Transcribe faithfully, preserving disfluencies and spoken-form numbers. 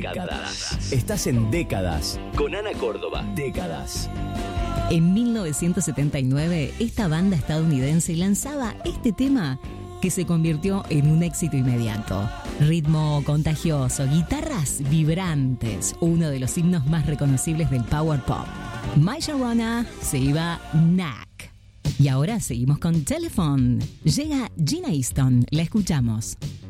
Décadas. Estás en Décadas. Con Ana Córdoba. Décadas. En mil novecientos setenta y nueve, esta banda estadounidense lanzaba este tema que se convirtió en un éxito inmediato. Ritmo contagioso, guitarras vibrantes, uno de los himnos más reconocibles del power pop. My Sharona se iba Knack. Y ahora seguimos con Telephone. Llega Gina Easton, la escuchamos.